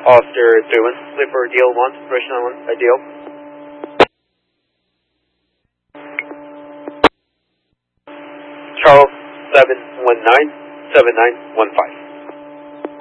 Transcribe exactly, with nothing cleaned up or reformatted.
Officer three one, Sleeper Deal one, Operation one, Ideal. Charles seven one nine, seven nine one five.